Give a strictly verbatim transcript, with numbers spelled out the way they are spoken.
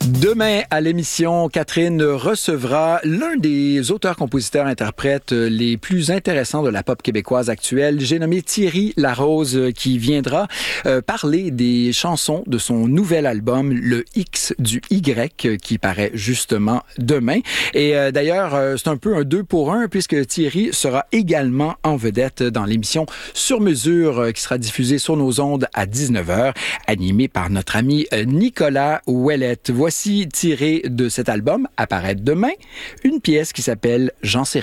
Demain, à l'émission, Catherine recevra l'un des auteurs-compositeurs-interprètes les plus intéressants de la pop québécoise actuelle. J'ai nommé Thierry Larose, qui viendra euh, parler des chansons de son nouvel album, Le X du Y, qui paraît justement demain. Et euh, d'ailleurs, euh, c'est un peu un deux pour un, puisque Thierry sera également en vedette dans l'émission Sur mesure, euh, qui sera diffusée sur nos ondes à dix-neuf heures, animée par notre ami euh, Nicolas Ouellette. Voici tiré de cet album, apparaître demain, une pièce qui s'appelle « J'en sais rien ».